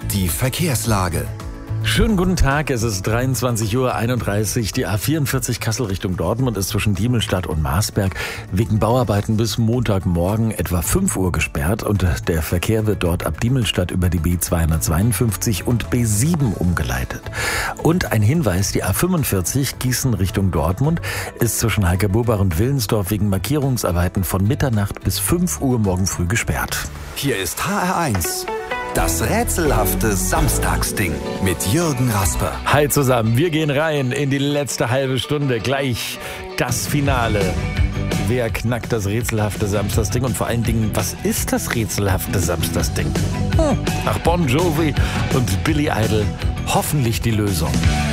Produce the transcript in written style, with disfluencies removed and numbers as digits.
Die Verkehrslage. Schönen guten Tag, es ist 23:31 Uhr. Die A44 Kassel Richtung Dortmund ist zwischen Diemelstadt und Marsberg wegen Bauarbeiten bis Montagmorgen etwa 5 Uhr gesperrt und der Verkehr wird dort ab Diemelstadt über die B252 und B7 umgeleitet. Und ein Hinweis, die A45 Gießen Richtung Dortmund ist zwischen Heikerbobach und Willensdorf wegen Markierungsarbeiten von Mitternacht bis 5 Uhr morgen früh gesperrt. Hier ist HR1. Das rätselhafte Samstagsding mit Jürgen Rasper. Hi zusammen, wir gehen rein in die letzte halbe Stunde. Gleich das Finale. Wer knackt das rätselhafte Samstagsding und vor allen Dingen, was ist das rätselhafte Samstagsding? Ach, Bon Jovi und Billy Idol, hoffentlich die Lösung.